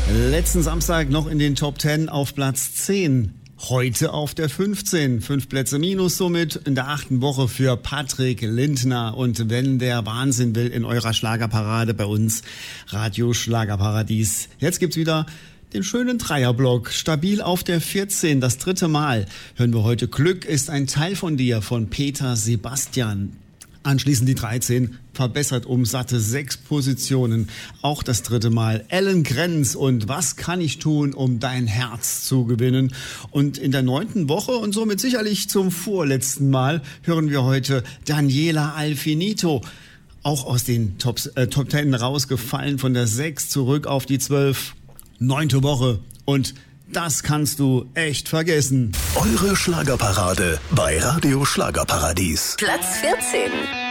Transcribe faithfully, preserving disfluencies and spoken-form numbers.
Letzten Samstag noch in den Top zehn auf Platz zehn. Heute auf der fünfzehn. Fünf Plätze minus somit in der achten Woche für Patrick Lindner. Und wenn der Wahnsinn will in eurer Schlagerparade bei uns, Radio Schlagerparadies. Jetzt gibt's wieder den schönen Dreierblock. Stabil auf der vierzehn. Das dritte Mal hören wir heute Glück ist ein Teil von dir von Peter Sebastian. Anschließend die dreizehn, verbessert um satte sechs Positionen. Auch das dritte Mal Ellen Grenz und Was kann ich tun, um dein Herz zu gewinnen? Und in der neunten Woche und somit sicherlich zum vorletzten Mal hören wir heute Daniela Alfinito. Auch aus den Top, äh, Top zehn rausgefallen, von der sechs zurück auf die zwölf. Neunte Woche und das kannst du echt vergessen. Eure Schlagerparade bei Radio Schlagerparadies. Platz vierzehn.